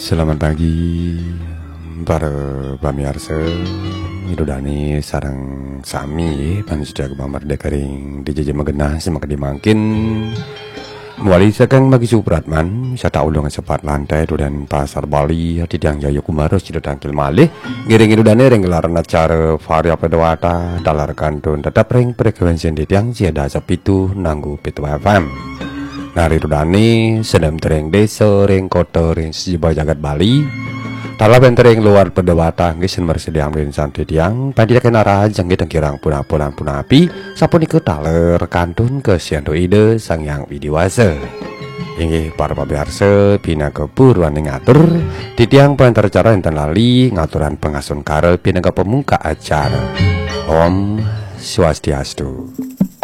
Selamat pagi para pamirsa. Idodani sarang sami pansudah kemamar dekering di jajan magenah semakin dimangkin Wali sekang bagi Supratman saya tahu dengan sepat lantai dan pasar Bali hati yang Yayu Kumaros sudah tangkil malih giring idodani renggelaran acara varia pedawata dalar kantun tetap ring frekuensi di tiang siada sepitu nanggu pitu FM. Nari Rudani sedang tereng desa ring kota ring sejumlah jagat Bali talah bentering luar pedawata ngisen mersediang rinsan tiang pandiakan arah janggit kirang puna-puna api sapun ikut taler kantun ke siandu ide sang yang widiwasa inggih para pabiarsa pina keburuan ngatur di tiang pengantar acara enten lali ngaturan pengasun kare pina ke pemuka acara Om Swastiastu.